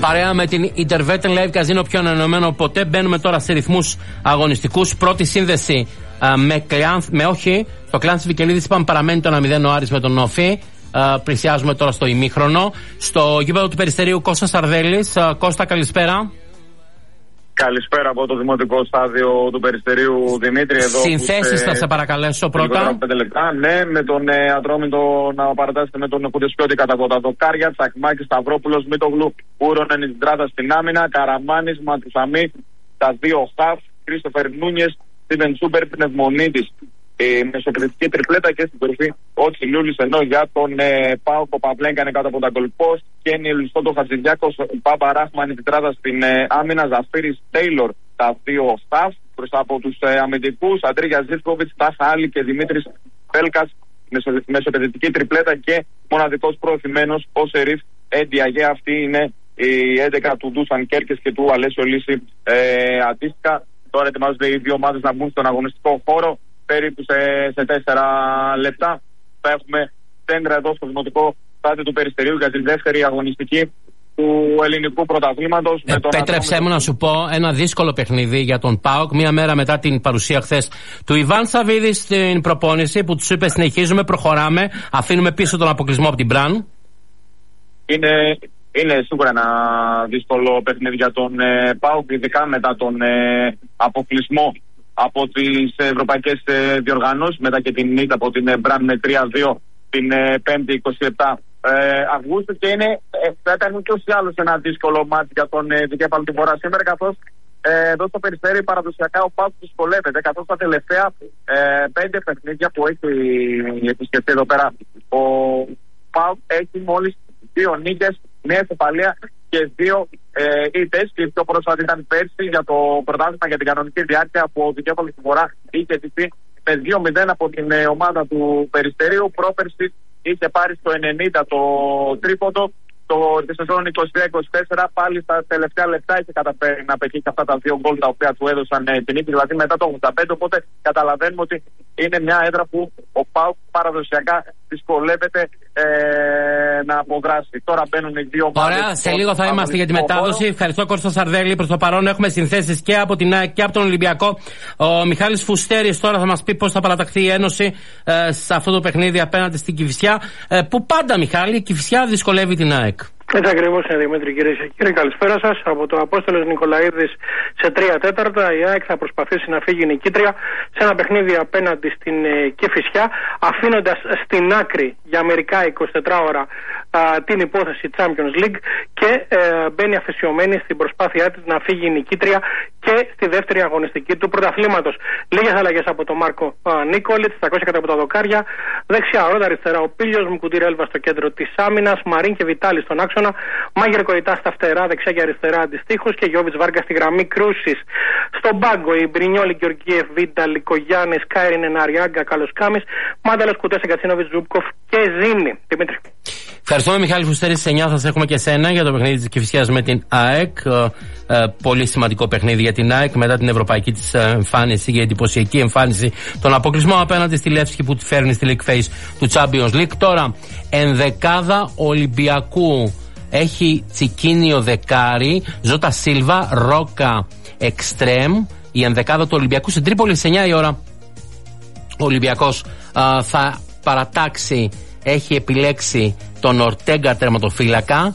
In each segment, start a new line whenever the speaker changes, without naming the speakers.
Παρέα με την Intervetten Live Casino, πιο ανανεωμένο ποτέ. Μπαίνουμε τώρα σε ρυθμούς αγωνιστικούς. Πρώτη σύνδεση με όχι. Στο κλάν της Βικελίδης είπαμε παραμένει το 1-0 ο Άρης με τον Όφη. Πλησιάζουμε τώρα στο ημίχρονο. Στο γήπεδο του Περιστερίου Κώστας Σαρδέλης. Κώστα, καλησπέρα.
Καλησπέρα από το δημοτικό στάδιο του Περιστερίου, Δημήτρη.
Συνθέσεις θα σε παρακαλέσω πρώτα.
5 λεπτά. Ναι, με τον Ατρόμητο να παρατάσσετε με τον Κουδεσπιώτη κατά βότα. Δοκάρια, Τσακμάκη, Σταυρόπουλος, Μητογλου, Ούρονεν, Ιτζράδα στην άμυνα, Καραμάνης, Ματουσαμί, τα δύο χαφ, Κρίστοφερ Νούνιες, Στίβεν Σούμπερ, Πνευμονίδης. Μεσοκριτική τριπλέτα και στην κορυφή ο Τσιλιούλης, ενώ για τον ΠΑΟΚ ο Παυλέγκανε κάτω από τα γκολπόστ, Κένι Λουστόντο Χατζηδιάκος, Μπάμπα Ράχμαν η τετράδα στην άμυνα, Ζαφίρης Τέιλορ τα δύο σταφ μπροστά από τους αμυντικούς, Αντρίγια Ζίφκοβιτς, Τάχα Άλλη και Δημήτρης Πέλκας. Μεσοπαιδευτική τριπλέτα και μοναδικός προωθημένος ο Σερίφ Εντιαγέ. Αυτή είναι η 11 του Ντούσαν Κέρκες και του Αλέσιο Λύση. Αντίστοιχα, τώρα ετοιμάζονται οι δύο ομάδες να μπουν στον αγωνιστικό χώρο. Περίπου σε 4 λεπτά θα έχουμε τέντρα εδώ στο δημοτικό στάδιο του Περιστερίου για την δεύτερη αγωνιστική του ελληνικού πρωταθλήματος.
Επέτρεψέ μου να σου πω ένα δύσκολο παιχνίδι για τον ΠΑΟΚ. Μία μέρα μετά την παρουσία χθες του Ιβάν Σαββίδη στην προπόνηση, που τους είπε συνεχίζουμε, προχωράμε, αφήνουμε πίσω τον αποκλεισμό από την Μπραν.
Είναι σίγουρα ένα δύσκολο παιχνίδι για τον ΠΑΟΚ, ειδικά μετά τον αποκλεισμό από τις ευρωπαϊκές διοργανώσεις, μετά και την ήττα από την Μπραν με 3-2 την 5η 27 Αυγούστου, και θα ήταν και όσοι άλλους ένα δύσκολο μάτι για τον δικέφαλο τη φορά σήμερα, καθώς εδώ στο Περιστέρι παραδοσιακά ο ΠΑΟΚ δυσκολεύεται, καθώς τα τελευταία 5 παιχνίδια που έχει επισκεφτεί εδώ πέρα ο ΠΑΟΚ έχει μόλις 2 νίκες, 1 ισοπαλία και 2 ήττες, και η πιο πρόσφατη ήταν πέρσι για το πρωτάθλημα για την κανονική διάρκεια, που ο δικέφαλος τη φορά είχε τυπεί με 2-0 από την ομάδα του Περιστερίου. Πρόπερσι είχε πάρει στο 90 το τρίποντο. Τη σεζόν 23-24 πάλι στα τελευταία λεπτά είχε καταφέρει να πετύχει αυτά τα 2 γκολ τα οποία του έδωσαν την νίκη, δηλαδή μετά το 85. Οπότε καταλαβαίνουμε ότι είναι μια έδρα που ο ΠΑΟΚ παραδοσιακά δυσκολεύεται να αποδράσει. Τώρα μπαίνουν οι δύο ομάδες.
Ωραία, σε λίγο θα είμαστε για τη μετάδοση. Ευχαριστώ, Κώστα Σαρδέλη. Προς το παρόν έχουμε συνθέσεις και από την ΑΕΚ και από τον Ολυμπιακό. Ο Μιχάλης Φουστέρης τώρα θα μας πει πώς θα παραταχθεί η Ένωση σε αυτό το παιχνίδι απέναντι στην Κηφισιά. Που πάντα, Μιχάλη, η Κηφισιά δυσκολεύει την ΑΕΚ.
Έτσι ακριβώς είναι, Δημήτρη, κυρίες και κύριοι. Καλησπέρα σας. Από το Απόστολος Νικολαίδης σε 3/4 η ΑΕΚ θα προσπαθήσει να φύγει νικήτρια σε ένα παιχνίδι απέναντι στην Κηφισιά, αφήνοντας στην άκρη για μερικά 24 ώρα την υπόθεση Champions League, και μπαίνει αφαισιωμένη στην προσπάθειά της να φύγει νικήτρια και στη δεύτερη αγωνιστική του πρωταθλήματος. Λίγες αλλαγές από τον Μάρκο Νίκολιτς, 300 κατά από τα δοκάρια. Δεξιά Ρόντα, αριστερά ο Πίλιος, Μουκουντήρ Έλβα στο κέντρο της άμυνας, Μαρίν και Βιτάλη στον άξονα, Μάγερ Κοϊτά στα φτερά, δεξιά και αριστερά αντιστοίχως, και Γιώβιτς Βάρκα στη γραμμή κρούσης. Στον πάγκο η Μπρινιόλη, Γεωργίευ, Βίνταλ, Λικογιάννης, Κάιρινεν, Αριάγκα, Καλοσκάμης, Μάνταλος, Κουτές, Εγκατσίνοβιτς, Ζούπκοφ και Ζήνη. Δημήτρη.
Ευχαριστούμε, Μιχάλη Φουστέρη. Στις 9 θα έχουμε και σένα για το παιχνίδι της Κηφισιάς με την ΑΕΚ. Πολύ σημαντικό παιχνίδι για την ΑΕΚ μετά την ευρωπαϊκή της εμφάνιση και εντυπωσιακή εμφάνιση, τον αποκλεισμό απέναντι στη Λεύσκη που τη φέρνει στη League Phase του Champions League. Τώρα, ενδεκάδα Ολυμπιακού έχει Τσικίνιο δεκάρι, Ζώτα Σίλβα, Ρόκα εξτρέμ. Η ενδεκάδα του Ολυμπιακού στην Τρίπολη στις 9 η ώρα. Ο Ολυμπιακός θα παρατάξει, έχει επιλέξει τον Ορτέγκα τερματοφύλακα.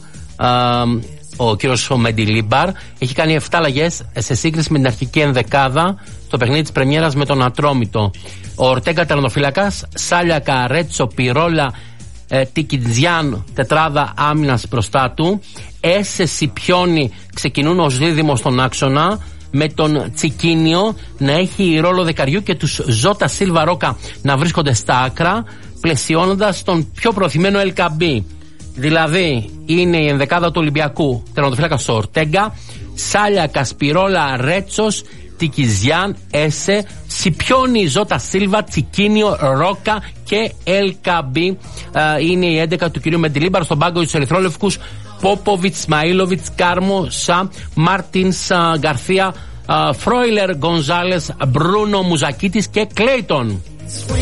Ο κύριος Μεντιλίμπαρ έχει κάνει 7 αλλαγές σε σύγκριση με την αρχική ενδεκάδα στο παιχνίδι της πρεμιέρας με τον Ατρόμητο. Ο Ορτέγκα τερματοφύλακας, Σάλιακα, Ρέτσο, Πιρόλα, Τικιτζιάν, τετράδα άμυνας μπροστά του. Έσε, Σιπιόνι ξεκινούν ως δίδυμο στον άξονα, με τον Τσικίνιο να έχει ρόλο δεκαριού και τους Ζώτα Σίλβα, Ρόκα να βρίσκονται στα άκρα, πλαισιώνοντας τον πιο προωθημένο Ελκαμπή. Δηλαδή είναι η ενδεκάδα του Ολυμπιακού, τερματοφύλακας ο Ορτέγκα, Σάλια, Κασπιρόλα, Ρέτσος, Τικιζιάν, Έσε, Σιπιόνι, Ζώτα Σίλβα, Τσικίνιο, Ρόκα και Ελκαμπή. Είναι η 11 του κυρίου Μεντιλίμπαρ. Στον πάγκο τους ερυθρόλευκους Πόποβιτς, Σμαΐλοβιτς, Κάρμο, Σα, Μάρτινς, Γκαρθία, Φρόιλερ, Γκονζάλες, Μπρούνο, Μουζακίτης και Κλέιτον.